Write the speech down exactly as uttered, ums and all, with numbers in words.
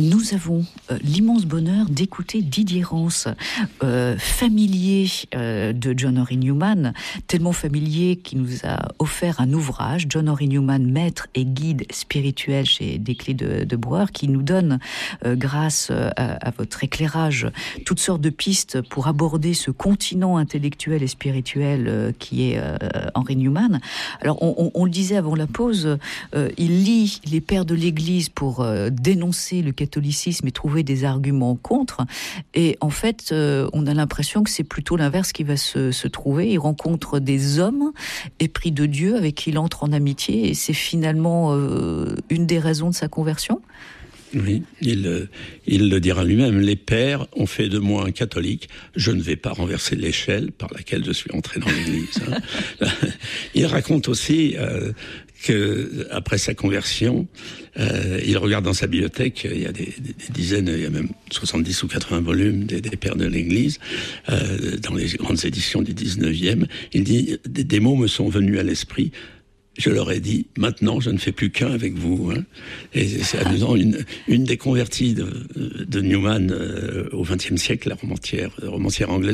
Nous avons euh, l'immense bonheur d'écouter Didier Rance, euh, familier euh, de John Henry Newman, tellement familier qu'il nous a offert un ouvrage, John Henry Newman, maître et guide spirituel chez Desclés de, de Brouwer, qui nous donne, euh, grâce à, à votre éclairage, toutes sortes de pistes pour aborder ce continent intellectuel et spirituel euh, qui est euh, Henry Newman. Alors, on, on, on le disait avant la pause, euh, il lit les pères de l'Église pour euh, dénoncer le catholicisme et trouver des arguments contre. Et en fait, euh, on a l'impression que c'est plutôt l'inverse qui va se, se trouver. Il rencontre des hommes épris de Dieu avec qui il entre en amitié, et c'est finalement euh, une des raisons de sa conversion. Oui, il, il le dira lui-même. Les pères ont fait de moi un catholique. Je ne vais pas renverser l'échelle par laquelle je suis entré dans l'Église. Hein. Il raconte aussi euh, que après sa conversion, euh, il regarde dans sa bibliothèque, il y a des, des, des dizaines, il y a même soixante-dix ou quatre-vingts volumes des, des pères de l'Église, euh, dans les grandes éditions du dix-neuvième. Il dit des, des mots me sont venus à l'esprit. Je leur ai dit, maintenant, je ne fais plus qu'un avec vous. Hein. Et c'est amusant, une, une des converties de, de Newman euh, au vingtième siècle, la romancière, romancière anglaise,